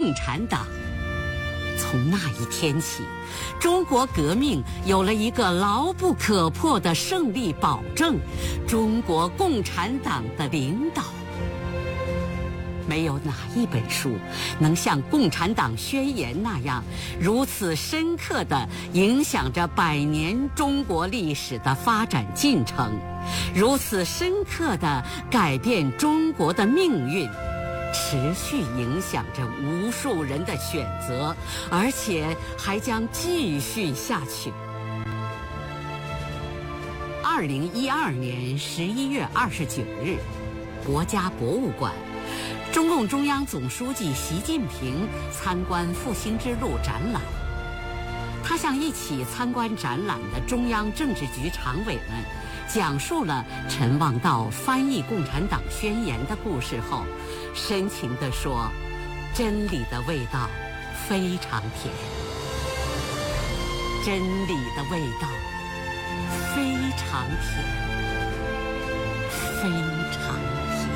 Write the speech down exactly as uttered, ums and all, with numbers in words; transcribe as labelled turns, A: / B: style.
A: 共产党。从那一天起，中国革命有了一个牢不可破的胜利保证——中国共产党的领导。没有哪一本书能像《共产党宣言》那样，如此深刻地影响着百年中国历史的发展进程，如此深刻地改变中国的命运，持续影响着无数人的选择，而且还将继续下去。二零一二年十一月二十九日，国家博物馆，中共中央总书记习近平参观复兴之路展览。他向一起参观展览的中央政治局常委们讲述了陈望道翻译《共产党宣言》的故事后，深情地说：“真理的味道非常甜，真理的味道非常甜，非。”